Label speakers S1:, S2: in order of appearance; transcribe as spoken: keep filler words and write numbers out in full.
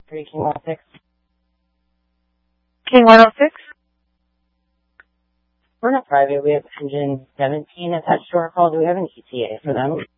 S1: three King one oh six.
S2: King one oh six?
S1: We're not private. We have engine seventeen attached to our call. Do we have an E T A for them?